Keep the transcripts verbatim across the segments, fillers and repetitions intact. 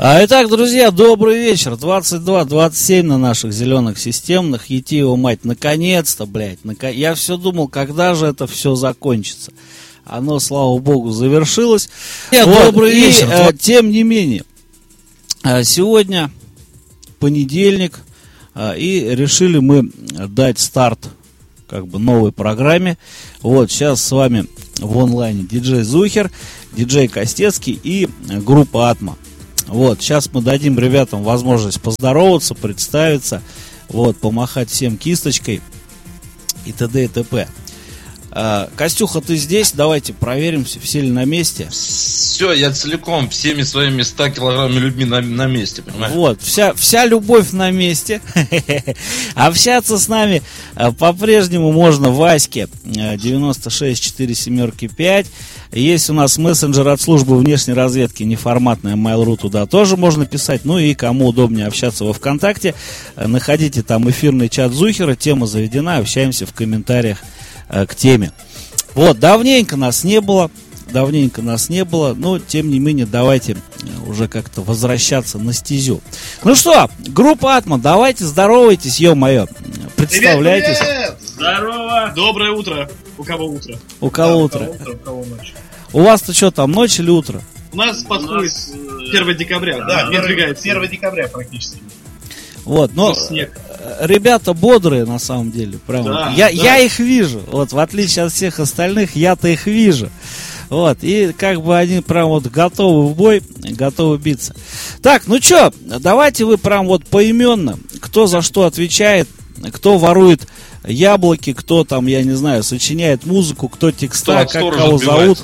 А, итак, друзья, добрый вечер. двадцать два двадцать семь на наших зеленых системных. Ети его мать, наконец-то, блядь. Нако... Я все думал, когда же это все закончится. Оно, слава богу, завершилось. Нет, вот, добрый и, вечер. А, тем не менее, сегодня понедельник, а, и решили мы дать старт как бы новой программе. Вот, сейчас с вами в онлайне диджей Зухер, диджей Костецкий и группа Атма. Вот, сейчас мы дадим ребятам возможность поздороваться, представиться, вот, помахать всем кисточкой и т.д. и т.п. А, Костюха, ты здесь? Давайте проверим, все ли на месте. Все, я целиком, всеми своими ста килограммами людьми на, на месте, понимаешь? Вот, вся, вся любовь на месте. Общаться с нами по-прежнему можно в Аське девяносто шесть четыре семерки пять. Есть у нас мессенджер от службы внешней разведки, неформатная Mail.ru, туда тоже можно писать. Ну и кому удобнее общаться во ВКонтакте, находите там эфирный чат Зухера, тема заведена, общаемся в комментариях э, к теме. Вот, давненько нас не было, давненько нас не было, но тем не менее давайте уже как-то возвращаться на стезю. Ну что, группа Атма, давайте здоровайтесь, ё-моё, представляйтесь. Привет, привет! Здорово! Доброе утро. У кого утро? У кого да, утро? У кого утро, у кого ночь. У вас-то что там, ночь или утро? У нас подходит первое декабря, да, первое декабря практически. Вот, но ребята бодрые на самом деле, прям. Да, я, да. я их вижу, вот, в отличие от всех остальных, я-то их вижу. Вот, и как бы они прям вот готовы в бой, готовы биться. Так, ну что, давайте вы прям вот поименно, кто за что отвечает, кто ворует яблоки, кто там, я не знаю, сочиняет музыку, кто текста, кто как кого зовут.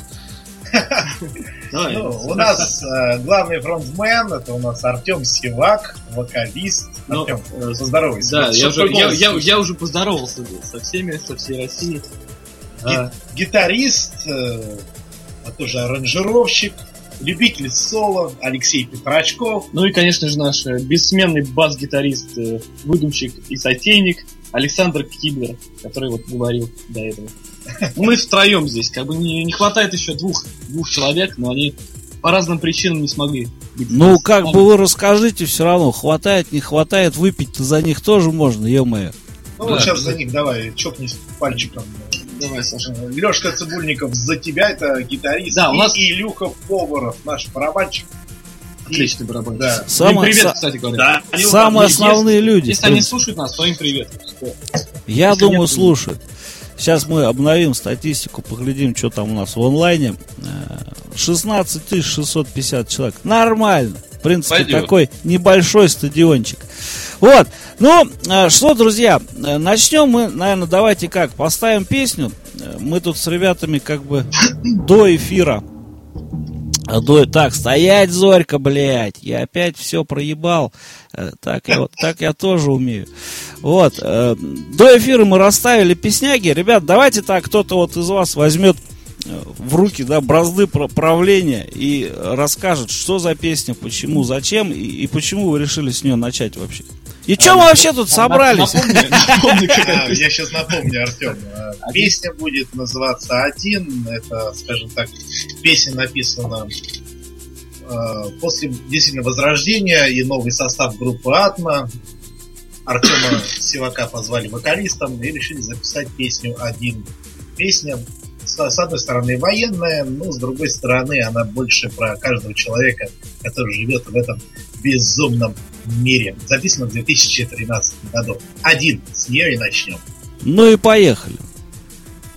Ну, у нас э, главный фронтмен, это у нас Артем Сивак, вокалист. Ну, Артем, поздоровайся. Да, я уже, я, я, я уже поздоровался со всеми, со всей Россией. Ги- а. Гитарист, э, а тоже аранжировщик, любитель соло Алексей Петрачков. Ну и, конечно же, наш бессменный бас-гитарист, э, выдумщик и сотейник Александр Киблер, который вот говорил до этого. Мы втроем здесь, как бы не, не хватает еще двух, двух человек, но они по разным причинам не смогли быть. Ну, здесь. Как бы вы расскажите, все равно, хватает, не хватает, выпить-то за них тоже можно, ё-моё. Ну да, вот сейчас да. За них давай, чокнись пальчиком. Давай, Саша. Лёшка Цибульников за тебя, это гитарист. Да, у нас... И Илюха Поваров, наш барабанщик. Отличный барабанщик. Да. Самое, привет, са... кстати говоря. Да. Самые основные если, люди. Если они слушают нас, то им привет. Я если думаю, нет, слушают. Сейчас мы обновим статистику, поглядим, что там у нас в онлайне. шестнадцать тысяч шестьсот пятьдесят человек. Нормально. В принципе, Пойдет. Такой небольшой стадиончик. Вот. Ну, что, друзья, начнем мы, наверное, давайте как, поставим песню. Мы тут с ребятами как бы до эфира. До... Так, стоять, Зорька, блядь. Я опять все проебал. Так я, вот, так я тоже умею. Вот. Э, до эфира мы расставили песняги. Ребят, давайте так, кто-то вот из вас возьмет в руки, да, бразды правления и расскажет, что за песня, почему, зачем и, и почему вы решили с нее начать вообще. И а, что мы вообще тут собрались? Я сейчас напомню, Артем. Песня будет называться «Один». Это, скажем так, песня написана после действительно возрождения и новый состав группы «Атма». Артема Сивака позвали вокалистом и решили записать песню «Один». Песня, с одной стороны, военная, но с другой стороны, она больше про каждого человека, который живет в этом безумном мире. Записано в две тысячи тринадцатом году. «Один». С нее и начнем. Ну и поехали.